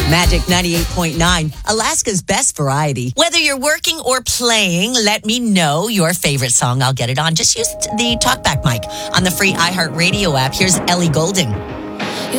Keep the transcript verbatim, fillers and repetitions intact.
Magic ninety-eight point nine, Alaska's best variety. Whether you're working or playing, let me know your favorite song. I'll get it on. Just use the talkback mic on the free iHeartRadio app. Here's Ellie Goulding.